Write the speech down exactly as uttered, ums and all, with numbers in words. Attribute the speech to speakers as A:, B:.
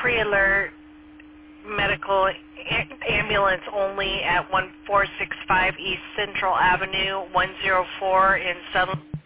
A: pre-alert medical a- ambulance only at one four six five East Central Avenue, one oh four in Sutherland.